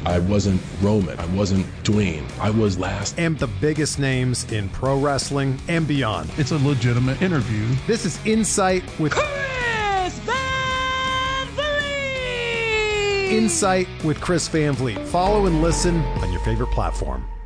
I wasn't Roman. I wasn't Dwayne. I was last. And the biggest names in pro wrestling and beyond. It's a legitimate interview. This is Insight with Chris Van Vliet! Insight with Chris Van Vliet. Follow and listen on your favorite platform.